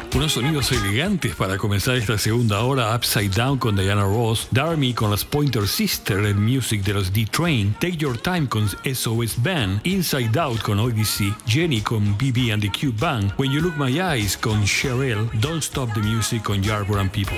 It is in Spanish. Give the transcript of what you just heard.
Unos sonidos elegantes para comenzar esta segunda hora. Upside Down con Diana Ross, Darmy con las Pointer Sisters, el music de los D-Train, Take Your Time con SOS Band, Inside Out con Odyssey, Jenny con BB and the Cube Band, When You Look My Eyes con Cheryl, Don't Stop the Music con Yarborough and People.